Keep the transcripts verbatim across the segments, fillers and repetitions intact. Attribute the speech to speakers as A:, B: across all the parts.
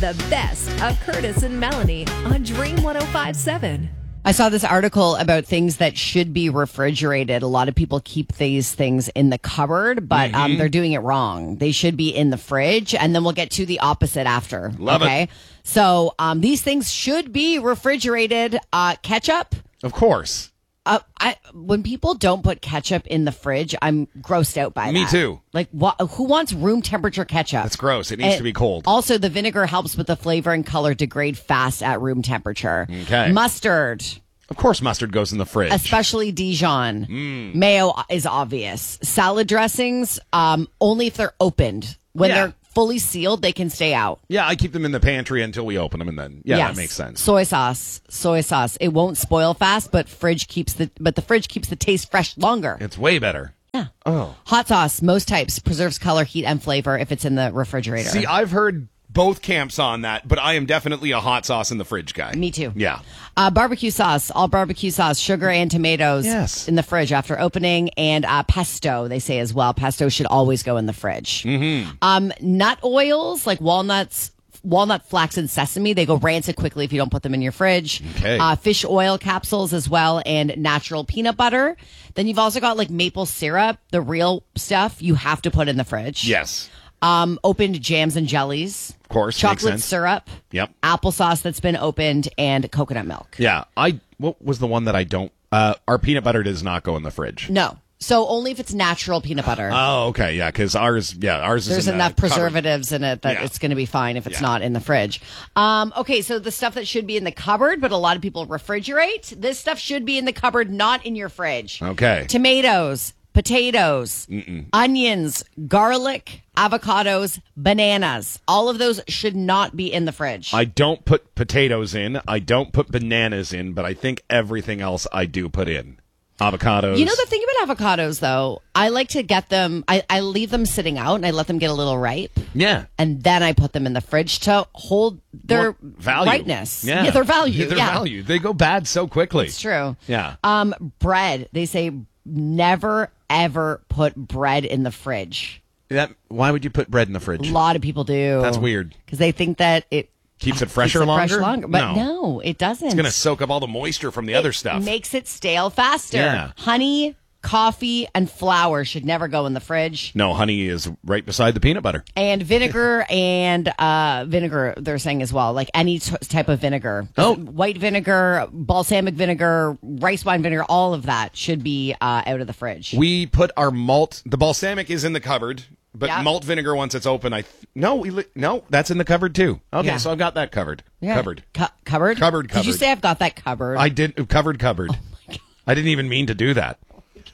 A: the best of Curtis and Melanie on Dream one oh five point seven.
B: I saw this article about things that should be refrigerated. A lot of people keep these things in the cupboard, but mm-hmm. um, they're doing it wrong. They should be in the fridge, and then we'll get to the opposite after.
C: Love
B: okay?
C: it.
B: So um, these things should be refrigerated. Uh, ketchup?
C: Of course.
B: Uh, I, when people don't put ketchup in the fridge, I'm grossed out by
C: Me
B: that.
C: Me too.
B: Like, what, who wants room temperature ketchup?
C: That's gross. It needs
B: and
C: to be cold.
B: Also, the vinegar helps with the flavor and color degrade fast at room temperature.
C: Okay.
B: Mustard.
C: Of course mustard goes in the fridge.
B: Especially Dijon.
C: Mm.
B: Mayo is obvious. Salad dressings, um, only if they're opened. When
C: yeah.
B: they're fully sealed, they can stay out.
C: Yeah, I keep them in the pantry until we open them, and then yeah,
B: yes.
C: that makes sense.
B: Soy sauce, soy sauce. It won't spoil fast, but fridge keeps the but the fridge keeps the taste fresh longer.
C: It's way better.
B: Yeah.
C: Oh.
B: Hot sauce, most types, preserves color, heat, and flavor if it's in the refrigerator.
C: See, I've heard both camps on that, but I am definitely a hot sauce in the fridge guy.
B: Me too.
C: Yeah.
B: Uh, barbecue sauce, all barbecue sauce, sugar and tomatoes
C: yes.
B: in the fridge after opening, and uh, pesto, they say as well. Pesto should always go in the fridge.
C: Mm-hmm.
B: Um, nut oils, like walnuts, walnut, flax, and sesame, they go rancid quickly if you don't put them in your fridge.
C: Okay.
B: Uh, fish oil capsules as well, and natural peanut butter. Then you've also got like maple syrup, the real stuff you have to put in the fridge.
C: Yes.
B: Um, opened jams and jellies.
C: Of course.
B: Chocolate syrup.
C: Yep.
B: Applesauce that's been opened, and coconut milk.
C: Yeah. I what was the one that I don't uh our peanut butter does not go in the fridge.
B: No. So only if it's natural peanut butter.
C: Oh, okay. Yeah, because ours yeah, ours
B: There's
C: is in
B: enough
C: the
B: preservatives
C: cupboard.
B: in it that
C: yeah.
B: it's going to be fine if it's
C: yeah.
B: not in the fridge. Um, okay, so the stuff that should be in the cupboard, but a lot of people refrigerate, this stuff should be in the cupboard, not in your fridge.
C: Okay.
B: Tomatoes, potatoes,
C: Mm-mm.
B: onions, garlic, avocados, bananas. All of those should not be in the fridge.
C: I don't put potatoes in. I don't put bananas in, but I think everything else I do put in. Avocados.
B: You know the thing about avocados, though? I like to get them, I, I leave them sitting out and I let them get a little ripe.
C: Yeah.
B: And then I put them in the fridge to hold their
C: Well, value.
B: ripeness.
C: Yeah.
B: yeah their value.
C: Yeah, their
B: yeah.
C: value. They go bad so quickly.
B: It's true.
C: Yeah.
B: Um, bread. They say never, ever put bread in the fridge.
C: That. Why would you put bread in the fridge?
B: A lot of people do.
C: That's weird.
B: Because they think that it
C: keeps it fresher
B: keeps it
C: longer?
B: Fresh longer. But
C: No.
B: no, it doesn't.
C: It's going to soak up all the moisture from the
B: It
C: other stuff.
B: makes it stale faster.
C: Yeah.
B: Honey, coffee, and flour should never go in the fridge.
C: No, honey is right beside the peanut butter.
B: And vinegar and uh, vinegar, they're saying as well, like any t- type of vinegar.
C: Oh.
B: White vinegar, balsamic vinegar, rice wine vinegar, all of that should be uh, out of the fridge.
C: We put our malt, the balsamic is in the cupboard, but
B: Yep.
C: malt vinegar, once it's open, I, th- no, we li- no, that's in the cupboard too. Okay,
B: Yeah.
C: so I've got that covered.
B: Yeah.
C: Covered.
B: Cu- cupboard?
C: Cupboard,
B: Did you
C: cupboard.
B: say I've got that covered?
C: I did, covered, cupboard.
B: Oh
C: I didn't even mean to do that.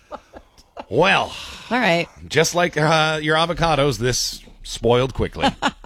C: Well,
B: all right.
C: just like uh, your avocados, this spoiled quickly.